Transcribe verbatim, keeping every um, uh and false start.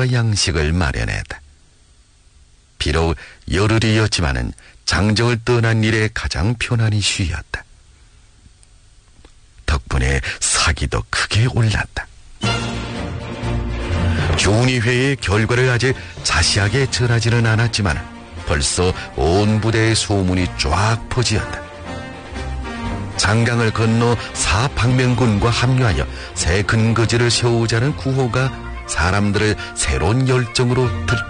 음식과 양식을 마련했다. 비록 열흘이었지만은 장정을 떠난 일에 가장 편안히 쉬었다. 덕분에 사기도 크게 올랐다. 중의회의 결과를 아직 자세하게 전하지는 않았지만 벌써 온 부대의 소문이 쫙 퍼지었다. 장강을 건너 사방면군과 합류하여 새 근거지를 세우자는 구호가 사람들을 새로운 열정으로 들끓였다.